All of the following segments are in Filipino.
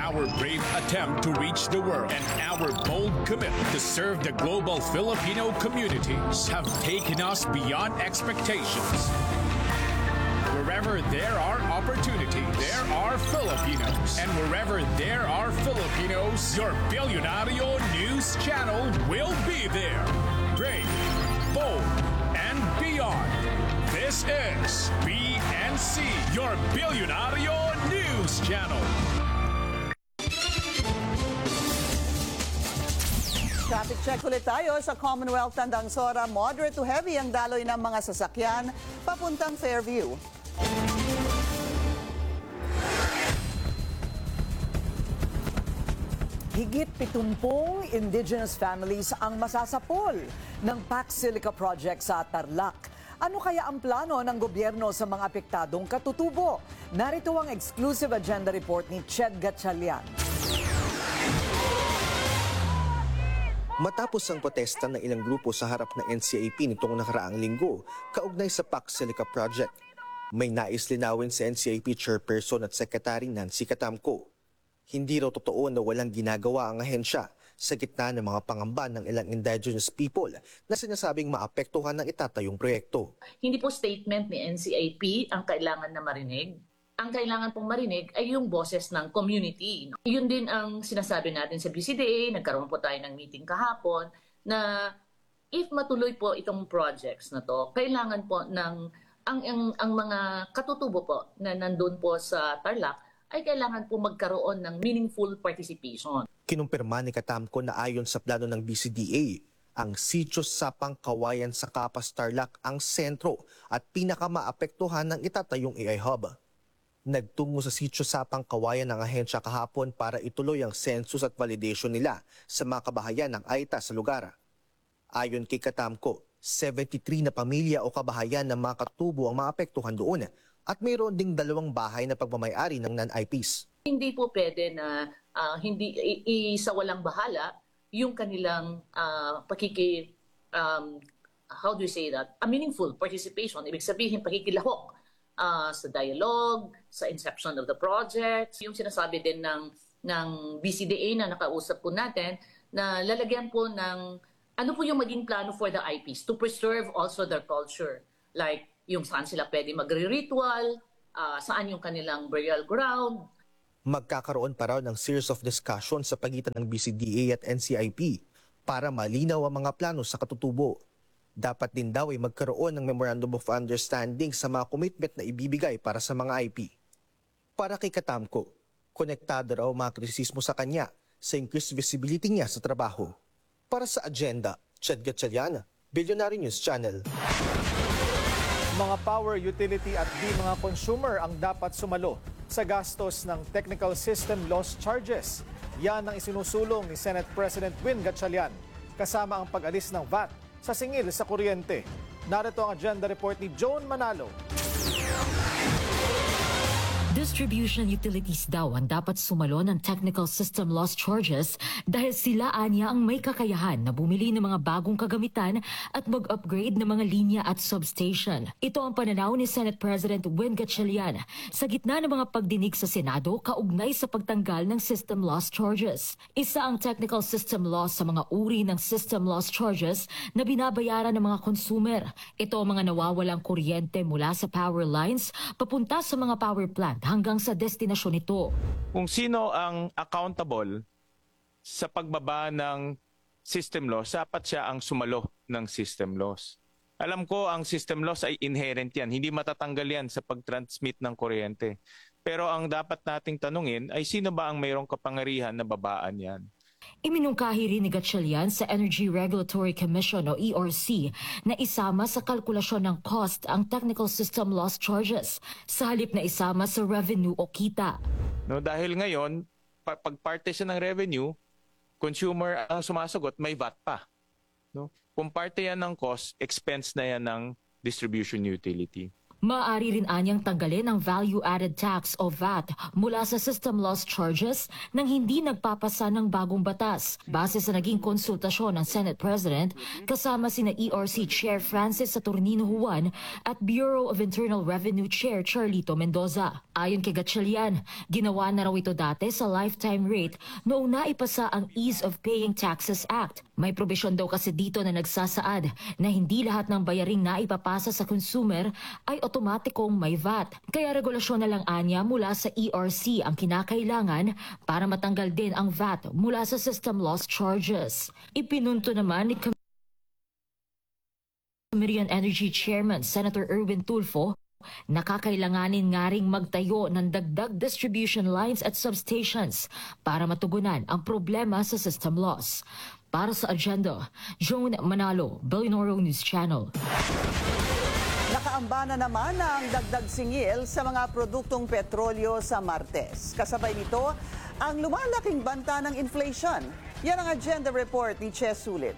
Our brave attempt to reach the world and our bold commitment to serve the global Filipino communities have taken us beyond expectations. Wherever there are opportunities, there are Filipinos. And wherever there are Filipinos, your Billionario News Channel will be there. Brave, bold, and beyond. This is BNC, your Billionario News Channel. Traffic check ulit tayo sa Commonwealth Tandang Sora. Moderate to heavy ang daloy ng mga sasakyan papuntang Fairview. Higit 70 indigenous families ang masasapol ng Pax Silica Project sa Tarlac. Ano kaya ang plano ng gobyerno sa mga apektadong katutubo? Narito ang exclusive agenda report ni Ched Gatchalian. Matapos ang protesta ng ilang grupo sa harap ng NCAP nitong nakaraang linggo, kaugnay sa Pax Silica Project, may nais linawin sa NCAP Chairperson at Secretary Nancy Catamco. Hindi raw totoo na walang ginagawa ang ahensya sa gitna ng mga pangamba ng ilang indigenous people na sinasabing maapektuhan ng itatayong proyekto. Hindi po statement ni NCAP ang kailangan na marinig. Ang kailangan pong marinig ay yung boses ng community. Yun din ang sinasabi natin sa BCDA. Nagkaroon po tayo ng meeting kahapon na if matuloy po itong projects na to, kailangan po ng ang mga katutubo po na nandun po sa Tarlac ay kailangan po magkaroon ng meaningful participation. Kinumpirma ni Catamco na ayon sa plano ng BCDA, ang Sitio Sapang Kawayan sa Capas Tarlac ang sentro at pinakamaapektuhan ng itatayong AI Hub. Nagtungo sa Sitio Sapang Kawayan ang ahensya kahapon para ituloy ang census at validation nila sa mga kabahayan ng AITA sa lugar. Ayon kay Catamco, 73 na pamilya o kabahayan ng mga katubo ang maapektuhan doon at mayroon ding 2 bahay na pagmamayari ng non-IPs. Hindi po pwede na hindi isawalang bahala yung kanilang how do you say that? A meaningful participation. Ibig sabihin, pakikilahok sa dialogue, sa inception of the project. Yung sinasabi din ng BCDA na nakausap po natin, na lalagyan po ng ano po yung maging plano for the IPs to preserve also their culture. Like, yung saan sila pwede magre-ritual, saan yung kanilang burial ground. Magkakaroon pa raw ng series of discussion sa pagitan ng BCDA at NCIP para malinaw ang mga plano sa katutubo. Dapat din daw ay magkaroon ng Memorandum of Understanding sa mga commitment na ibibigay para sa mga IP. Para kay Catamco, konektado raw mga kritisismo sa kanya sa increased visibility niya sa trabaho. Para sa agenda, Ched Gatchalian, Billionaire News Channel. Mga power utility at di mga consumer ang dapat sumalo sa gastos ng technical system loss charges. Yan ang isinusulong ni Senate President Win Gatchalian kasama ang pag-alis ng VAT sa singil sa kuryente. Narito ang agenda report ni Joan Manalo. Distribution utilities daw ang dapat sumalo ng technical system loss charges dahil sila anya ang may kakayahan na bumili ng mga bagong kagamitan at mag-upgrade ng mga linya at substation. Ito ang pananaw ni Senate President Win Gatchalian sa gitna ng mga pagdinig sa Senado kaugnay sa pagtanggal ng system loss charges. Isa ang technical system loss sa mga uri ng system loss charges na binabayaran ng mga consumer. Ito ang mga nawawalang kuryente mula sa power lines papunta sa mga power plant hanggang sa destinasyon nito. Kung sino ang accountable sa pagbaba ng system loss, dapat siya ang sumalo ng system loss. Alam ko ang system loss ay inherent yan. Hindi matatanggal yan sa pag-transmit ng kuryente. Pero ang dapat nating tanungin ay sino ba ang mayroong kapangyarihan na babaan yan? Iminungkahi rin ni Gatchalian sa Energy Regulatory Commission o ERC na isama sa kalkulasyon ng cost ang technical system loss charges sa halip na isama sa revenue o kita. No, dahil ngayon, pag parte siya ng revenue, consumer ang sumasagot, may VAT pa. No? Kung parte yan ng cost, expense na yan ng distribution utility. Maaari rin anyang tanggalin ang value-added tax o VAT mula sa system loss charges nang hindi nagpapasa ng bagong batas. Base sa naging konsultasyon ng Senate President kasama sina ERC Chair Francis Saturnino Juan at Bureau of Internal Revenue Chair Charlito Mendoza. Ayon kay Gatchalian, ginawa na raw ito dati sa lifetime rate noong naipasa ang Ease of Paying Taxes Act. May probisyon daw kasi dito na nagsasaad na hindi lahat ng bayaring naipapasa sa consumer ay otomatikong may VAT. Kaya regulasyon na lang anya mula sa ERC ang kinakailangan para matanggal din ang VAT mula sa system loss charges. Ipinunto naman ni Committee on Energy Chairman Senator Erwin Tulfo na kakailanganin nga ring magtayo ng dagdag distribution lines at substations para matugunan ang problema sa system loss. Para sa agenda, Joan Manalo, Billionaire News Channel. Nakaamba na naman ang dagdag singil sa mga produktong petrolyo sa Martes. Kasabay nito, ang lumalaking banta ng inflation. Yan ang agenda report ni Che Sulit.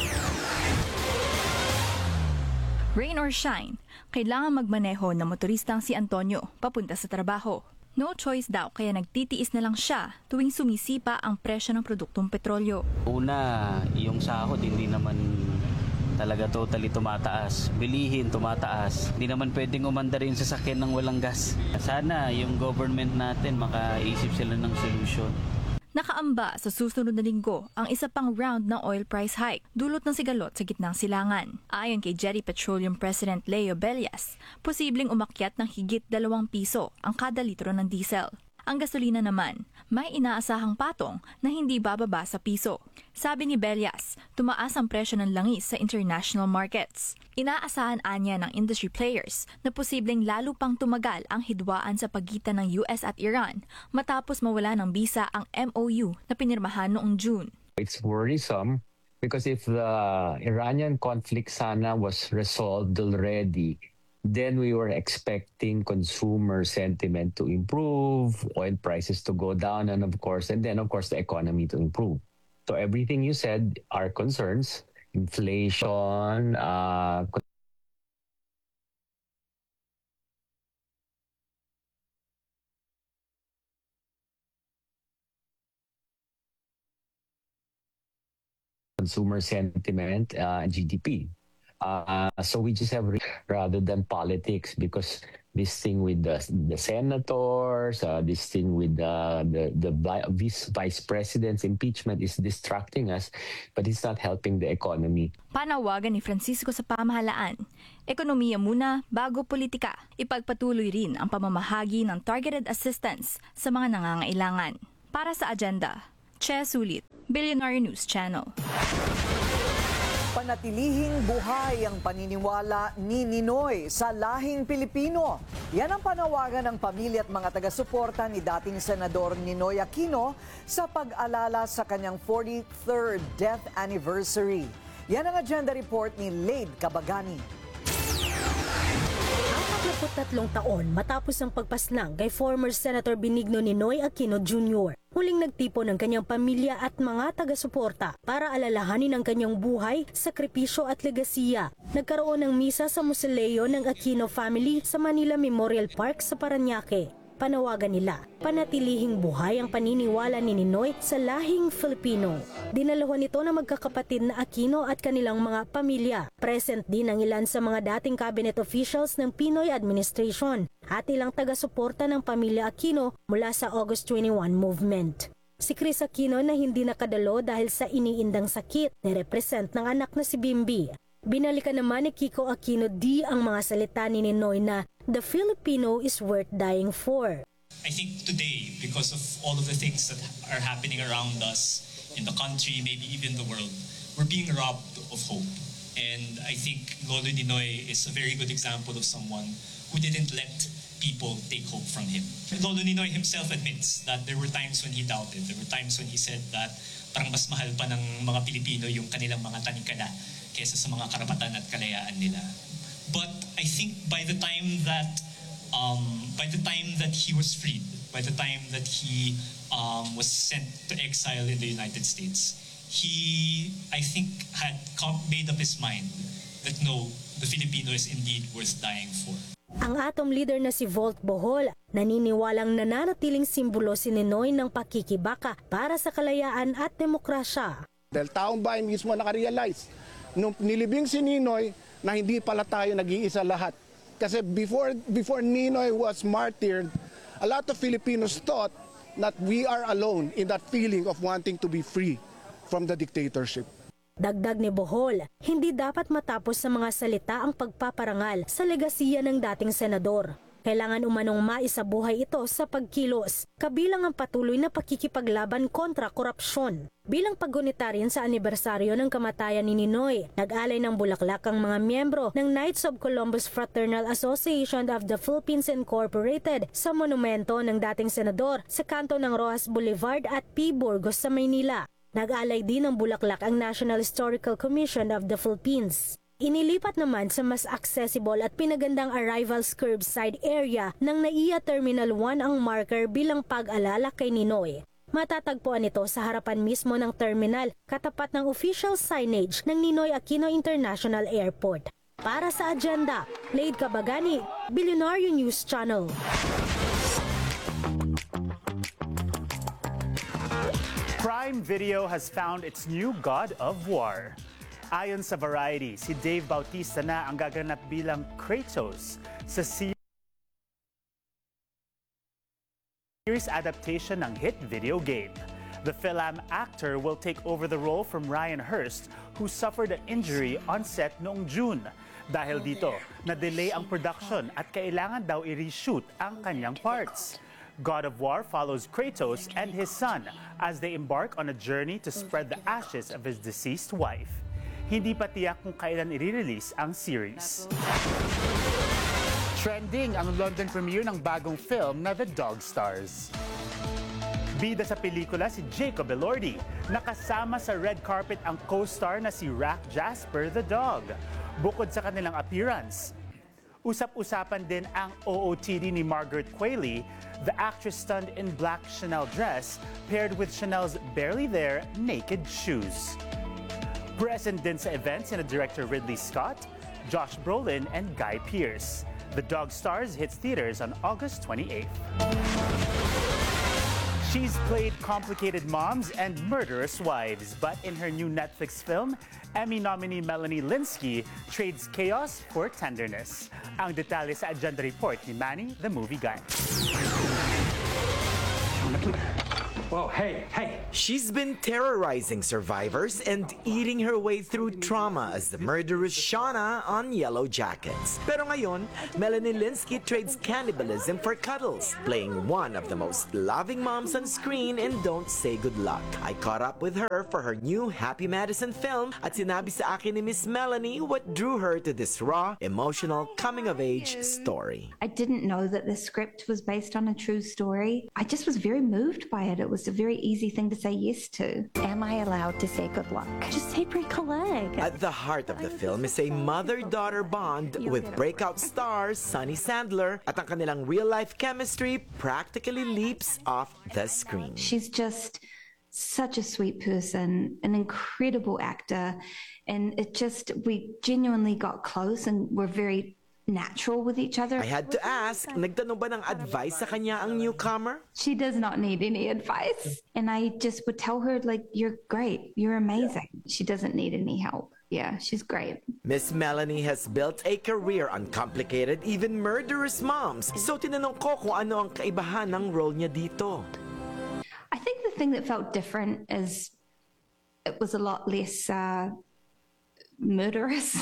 Rain or shine, kailangan magmaneho ng motoristang si Antonio papunta sa trabaho. No choice daw kaya nagtitiis na lang siya tuwing sumisipa ang presyo ng produktong petrolyo. Una, yung sahod hindi naman talaga totally tumataas. Bilihin tumataas. Hindi naman pwedeng umanda rin sa sasakyan ng walang gas. Sana yung government natin makaisip sila ng solusyon. Nakaamba sa susunod na linggo ang isa pang round ng oil price hike, dulot ng sigalot sa gitnang silangan. Ayon kay Jetty Petroleum President Leo Bellas, posibleng umakyat ng higit 2 piso ang kada litro ng diesel. Ang gasolina naman, may inaasahang patong na hindi bababa sa piso. Sabi ni Bellas, tumaas ang presyo ng langis sa international markets. Inaasahan anya ng industry players na posibleng lalo pang tumagal ang hidwaan sa pagitan ng US at Iran matapos mawala ng bisa ang MOU na pinirmahan noong June. It's worrisome because if the Iranian conflict sana was resolved already, then we were expecting consumer sentiment to improve, oil prices to go down, and of course the economy to improve. So everything you said are concerns, inflation, consumer sentiment, GDP. So we just have rather than politics, because this thing with the senators, this thing with the vice president's impeachment is distracting us, but it's not helping the economy. Panawagan ni Francisco sa pamahalaan, ekonomiya muna bago politika. Ipagpatuloy rin ang pamamahagi ng targeted assistance sa mga nangangailangan. Para sa agenda, Che Sulit, Billionaire News Channel. Panatilihing buhay ang paniniwala ni Ninoy sa lahing Pilipino. Yan ang panawagan ng pamilya at mga taga-suporta ni dating Senador Ninoy Aquino sa pag-alala sa kanyang 43rd death anniversary. Yan ang agenda report ni Lade Cabagani. 43 taon matapos ang pagpaslang kay former Senator Benigno Ninoy Aquino Jr. Huling nagtipo ng kanyang pamilya at mga taga-suporta para alalahanin ang kanyang buhay, sakripisyo at legasiya. Nagkaroon ng misa sa Mausoleo ng Aquino family sa Manila Memorial Park sa Parañaque. Panawagan nila, panatilihing buhay ang paniniwala ni Ninoy sa lahing Filipino. Dinaluhan ito ng magkakapatid na Aquino at kanilang mga pamilya. Present din ang ilan sa mga dating cabinet officials ng Pinoy administration at ilang taga-suporta ng pamilya Aquino mula sa August 21 movement. Si Chris Aquino na hindi nakadalo dahil sa iniindang sakit, nirepresent ng anak na si Bimbi. Binalikan naman ni Kiko Aquino D ang mga salita ni Ninoy na the Filipino is worth dying for. I think today, because of all of the things that are happening around us in the country, maybe even the world, we're being robbed of hope. And I think Lolo Ninoy is a very good example of someone who didn't let people take hope from him. Lolo Ninoy himself admits that there were times when he doubted. There were times when he said that parang mas mahal pa ng mga Pilipino yung kanilang mga tanikala kesa sa mga karapatan at kalayaan nila. But I think by the time that he was freed, by the time that he was sent to exile in the United States, he, I think, had made up his mind that no, the Filipino is indeed worth dying for. Ang atom leader na si Volt Bohol, naniniwalang nananatiling simbolo si Ninoy ng pakikibaka para sa kalayaan at demokrasya. Dahil taong bayan mismo nakarealize nung nilibing si Ninoy na hindi pala tayo nag-iisa lahat. Kasi before Ninoy was martyred, a lot of Filipinos thought that we are alone in that feeling of wanting to be free from the dictatorship. Dagdag ni Bohol, hindi dapat matapos sa mga salita ang pagpaparangal sa legasiya ng dating senador. Kailangan umanong maisabuhay ito sa pagkilos, kabilang ang patuloy na pakikipaglaban kontra korupsyon. Bilang paggunita rin sa anibersaryo ng kamatayan ni Ninoy, nag-alay ng bulaklak ang mga miyembro ng Knights of Columbus Fraternal Association of the Philippines Incorporated sa monumento ng dating senador sa kanto ng Rojas Boulevard at P. Burgos sa Maynila. Nag-alay din ng bulaklak ang National Historical Commission of the Philippines. Inilipat naman sa mas accessible at pinagandang arrivals curbside area ng NAIA Terminal 1 ang marker bilang pag-alala kay Ninoy. Matatagpuan ito sa harapan mismo ng terminal, katapat ng official signage ng Ninoy Aquino International Airport. Para sa agenda, Lade Cabagani, Billionaire News Channel. Prime Video has found its new God of War. Ayon sa Variety, si Dave Bautista na ang gaganap bilang Kratos sa series adaptation ng hit video game. The film actor will take over the role from Ryan Hurst, who suffered an injury on set noong June. Dahil dito, na-delay ang production at kailangan daw i-reshoot ang kanyang parts. God of War follows Kratos and his son as they embark on a journey to spread the ashes of his deceased wife. Hindi pa tiyak kung kailan i-release ang series. Trending ang London premiere ng bagong film na The Dog Stars. Bida sa pelikula si Jacob Elordi, nakasama sa red carpet ang co-star na si Rack Jasper the Dog. Bukod sa kanilang appearance, usap-usapan din ang OOTD ni Margaret Qualley, the actress stunned in black Chanel dress paired with Chanel's barely there naked shoes. Present din sa event sina director Ridley Scott, Josh Brolin, and Guy Pearce. The Dog Stars hits theaters on August 28th. She's played complicated moms and murderous wives, but in her new Netflix film, Emmy nominee Melanie Lynskey trades chaos for tenderness. Ang detalye sa agenda report ni Manny, the Movie Guy. Whoa, hey. She's been terrorizing survivors and eating her way through trauma as the murderous Shauna on Yellow Jackets. Pero ngayon, Melanie Lynskey trades cannibalism for cuddles, playing one of the most loving moms on screen in Don't Say Good Luck. I caught up with her for her new Happy Madison film at sinabi sa akin ni Miss Melanie what drew her to this raw, emotional, coming-of-age story. I didn't know that the script was based on a true story. I just was very moved by it. It was a very easy thing to say yes to. Am I allowed to say good luck? Just say break a leg. At the heart of the film is a mother-daughter bond with breakout stars Sunny Sandler at ang kanilang real-life chemistry practically leaps off the screen. She's just such a sweet person, an incredible actor, and we genuinely got close and were very natural with each other. I had to ask, nagtanong ba ng advice sa kanya ang newcomer? She does not need any advice. And I just would tell her, like, you're great, you're amazing. She doesn't need any help. Yeah, she's great. Miss Melanie has built a career on complicated, even murderous moms. So tinanong ko kung ano ang kaibahan ng role niya dito. I think the thing that felt different is it was a lot less murderous.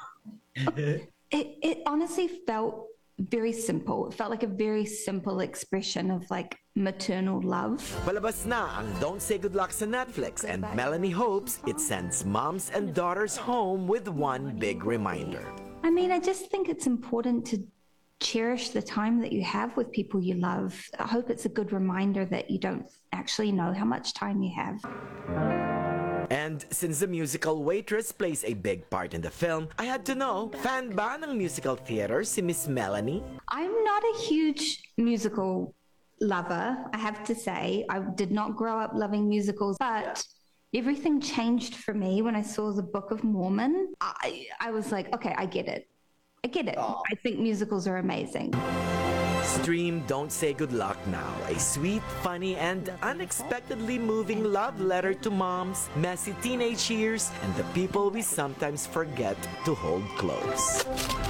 It honestly felt very simple. It felt like a very simple expression of like maternal love. Palabas na ang Don't Say Good Luck sa Netflix, and Melanie hopes it sends moms and daughters home with one big reminder. I mean, I just think it's important to cherish the time that you have with people you love. I hope it's a good reminder that you don't actually know how much time you have. And since the musical Waitress plays a big part in the film, I had to know, fan ba ng musical theater si Miss Melanie? I'm not a huge musical lover, I have to say. I did not grow up loving musicals, but everything changed for me when I saw the Book of Mormon. I was like, okay, I get it. I get it. I think musicals are amazing. Stream Don't Say Good Luck now, a sweet, funny, and unexpectedly moving love letter to moms, messy teenage years, and the people we sometimes forget to hold close.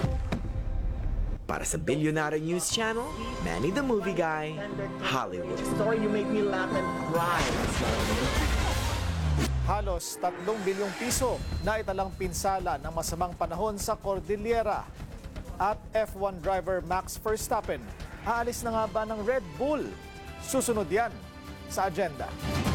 Para sa Billionaire News Channel, Manny the Movie Guy, Hollywood. Story you make me laugh and cry. Halos 3 bilyong piso na italang pinsala ng masamang panahon sa Cordillera. At F1 driver Max Verstappen, aalis na nga ba ng Red Bull? Susunod yan sa agenda.